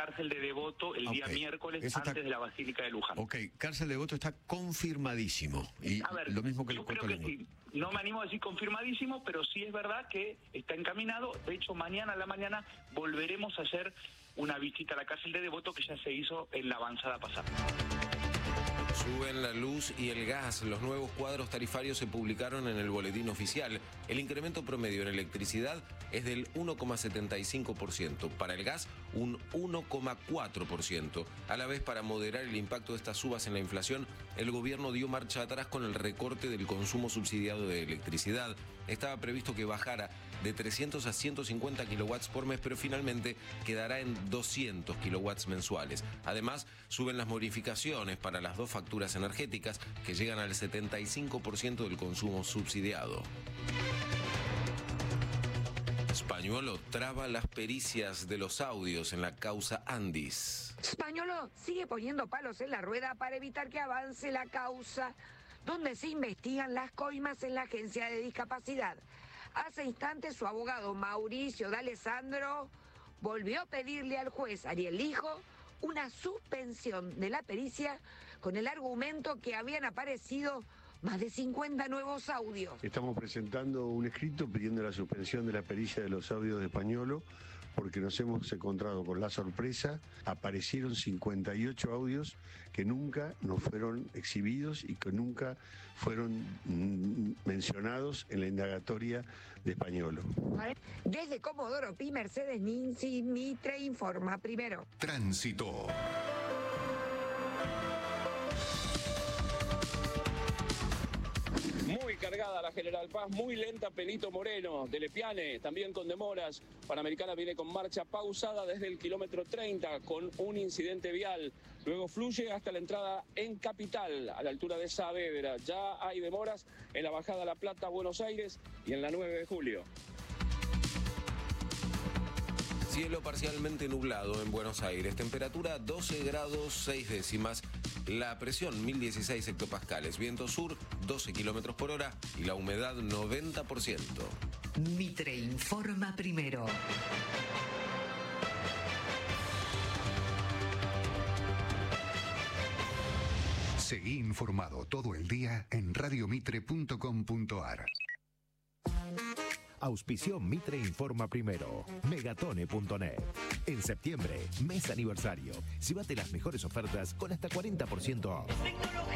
cárcel de Devoto el día miércoles antes de la Basílica de Luján. Ok, cárcel de Devoto está confirmadísimo. Y a ver, lo mismo que yo creo que sí. No me animo a decir confirmadísimo, pero sí es verdad que está encaminado. De hecho, mañana a la mañana volveremos a hacer una visita a la cárcel de Devoto que ya se hizo en la avanzada pasada. Suben la luz y el gas. Los nuevos cuadros tarifarios se publicaron en el boletín oficial. El incremento promedio en electricidad es del 1,75%. Para el gas, un 1,4%. A la vez, para moderar el impacto de estas subas en la inflación, el gobierno dio marcha atrás con el recorte del consumo subsidiado de electricidad. Estaba previsto que bajara de 300 a 150 kilowatts por mes, pero finalmente quedará en 200 kilowatts mensuales. Además, suben las modificaciones para las dos facturas energéticas que llegan al 75% del consumo subsidiado. Spagnuolo traba las pericias de los audios en la causa Andis. Spagnuolo sigue poniendo palos en la rueda para evitar que avance la causa, donde se investigan las coimas en la Agencia de Discapacidad. Hace instantes su abogado Mauricio D'Alessandro volvió a pedirle al juez Ariel Lijo una suspensión de la pericia con el argumento que habían aparecido más de 50 nuevos audios. Estamos presentando un escrito pidiendo la suspensión de la pericia de los audios de Spagnuolo porque nos hemos encontrado con la sorpresa, aparecieron 58 audios que nunca nos fueron exhibidos y que nunca fueron mencionados en la indagatoria de Spagnuolo. Desde Comodoro Pi, Mercedes Ninzi, Mitre informa primero. Tránsito. Muy cargada la General Paz, muy lenta Benito Moreno, de Lepiane, también con demoras. Panamericana viene con marcha pausada desde el kilómetro 30 con un incidente vial. Luego fluye hasta la entrada en Capital, a la altura de Saavedra. Ya hay demoras en la bajada La Plata, Buenos Aires y en la 9 de julio. Cielo parcialmente nublado en Buenos Aires, temperatura 12 grados 6 décimas, la presión 1016 hectopascales, viento sur 12 kilómetros por hora y la humedad 90%. Mitre informa primero. Seguí informado todo el día en radiomitre.com.ar. Auspició Mitre Informa Primero. Megatone.net. En septiembre, mes aniversario. Llévate las mejores ofertas con hasta 40% off.